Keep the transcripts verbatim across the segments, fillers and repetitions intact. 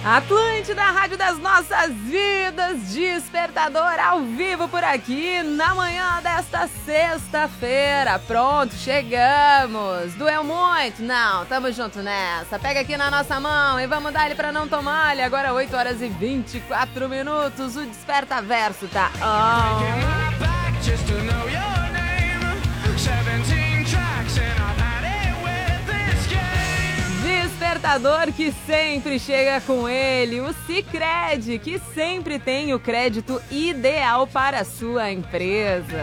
Atlântida, a rádio das nossas vidas, Despertador ao vivo por aqui, na manhã desta sexta-feira. Pronto, chegamos. Doeu muito? Não, tamo junto nessa. Pega aqui na nossa mão e vamos dar ele pra não tomar. Agora oito horas e vinte e quatro minutos, o Desperta Verso tá on. Despertador que sempre chega com ele, o Sicredi, que sempre tem o crédito ideal para a sua empresa.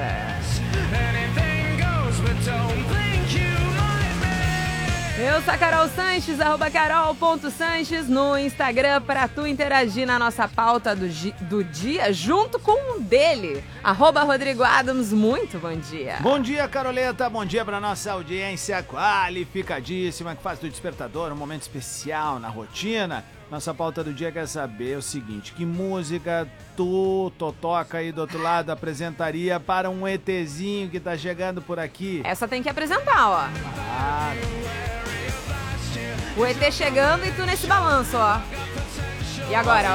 Eu sou a Carol Sanches, arroba carol ponto sanches no Instagram, para tu interagir na nossa pauta do, do dia, junto com o dele, arroba Rodrigo Adams. Muito bom dia. Bom dia, Caroleta, bom dia para nossa audiência qualificadíssima, que faz do Despertador um momento especial na rotina. Nossa pauta do dia quer saber o seguinte: que música tu, Totoca aí do outro lado, apresentaria para um ETzinho que tá chegando por aqui? Essa tem que apresentar, ó. Ah, o E T chegando e tu nesse balanço, ó. E agora,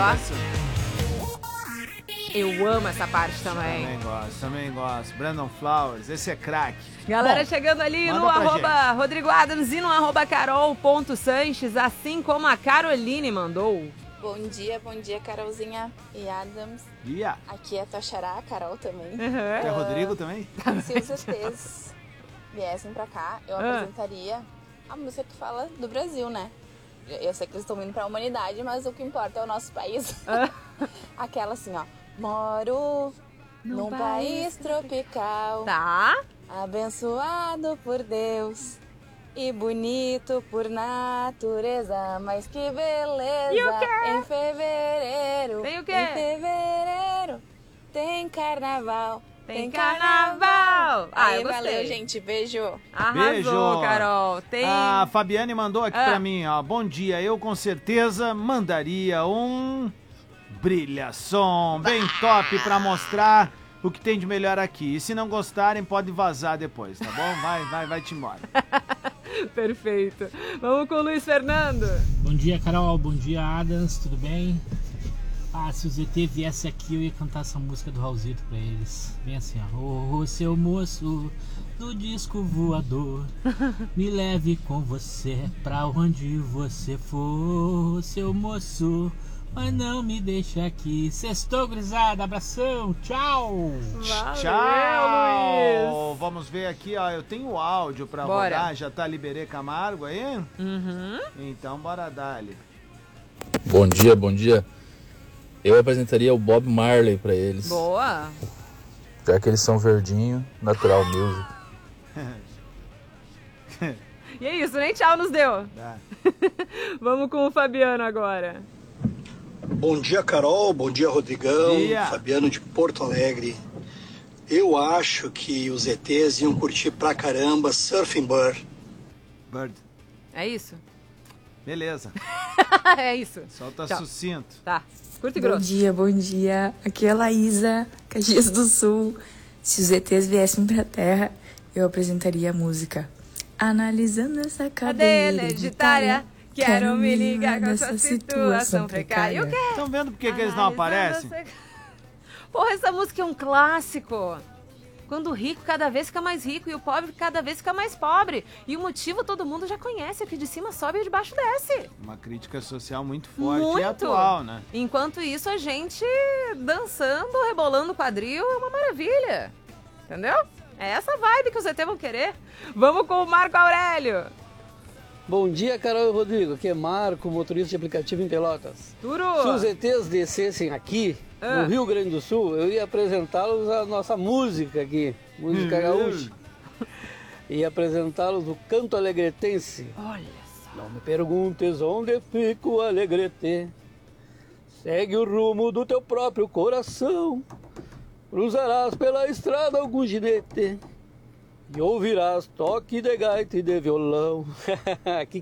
ó. Eu amo essa parte também. Também gosto, também gosto. Brandon Flowers, esse é craque. Galera, bom, chegando ali no arroba Rodrigo Adams e no arroba carol ponto sanches, assim como a Caroline mandou. Bom dia, bom dia, Carolzinha e Adams. Dia. Aqui é tua xará, Carol também. Uhum. É Rodrigo também? Se os E Tês viessem pra cá, eu uhum. apresentaria a música que fala do Brasil, né? Eu sei que eles estão vindo pra humanidade, mas o que importa é o nosso país. Uhum. Aquela assim, ó. Moro no num país tropical. Tá. Abençoado por Deus e bonito por natureza, mas que beleza! E o quê? Em fevereiro, tem o quê? Em fevereiro tem carnaval, tem, tem carnaval. Ah, aí, eu gostei. Valeu, gente, beijo. Arrasou, beijo, Carol. Tem... A Fabiane mandou aqui ah. pra mim, ó. Bom dia, eu com certeza mandaria um brilha-som bem top pra mostrar o que tem de melhor aqui. E se não gostarem, pode vazar depois, tá bom? Vai, vai, vai-te embora. Perfeito. Vamos com o Luiz Fernando. Bom dia, Carol. Bom dia, Adams. Tudo bem? Ah, se o Z T viesse aqui, eu ia cantar essa música do Raulzito pra eles. Bem assim, ó. Ô, oh, seu moço do disco voador, me leve com você pra onde você for, seu moço, mas não me deixa aqui. Sextou, gurizada. Abração. Tchau. Valeu, Tchau. Luiz. Vamos ver aqui, ó. Eu tenho áudio pra bora. rodar. Já tá Liberê Camargo aí? Uhum. Então, bora dar-lhe. Bom dia, bom dia. Eu apresentaria o Bob Marley pra eles. Boa. Já que eles são verdinho, natural music. E é isso, nem tchau nos deu. Tá. Vamos com o Fabiano agora. Bom dia, Carol. Bom dia, Rodrigão. Dia. Fabiano de Porto Alegre. Eu acho que os E Tês iam curtir pra caramba Surfing Bird. Bird. É isso? Beleza. É isso. Só tá Tchau. sucinto. Tá. Curto e bom grosso. Bom dia, bom dia. Aqui é a Laísa, Caxias do Sul. Se os E Tês viessem pra Terra, eu apresentaria a música Analisando essa cadeia hereditária, quero me ligar com essa situação precária. Estão vendo por que eles não aparecem? Essa... Porra, essa música é um clássico. Quando o rico cada vez fica mais rico e o pobre cada vez fica mais pobre. E o motivo todo mundo já conhece, o que de cima sobe e o de baixo desce. Uma crítica social muito forte muito. e atual, né? Enquanto isso, a gente dançando, rebolando o quadril é uma maravilha. Entendeu? É essa vibe que os E T vão querer. Vamos com o Marco Aurélio. Bom dia, Carol e Rodrigo. Aqui é Marco, motorista de aplicativo em Pelotas. Turo. Se os E Tês descessem aqui, ah. no Rio Grande do Sul, eu ia apresentá-los a nossa música aqui, música hum. gaúcha. E apresentá-los o canto alegretense. Olha só. Não me perguntes onde fica o alegrete. Segue o rumo do teu próprio coração. Cruzarás pela estrada algum ginete e ouvirás toque de gaita e de violão. Que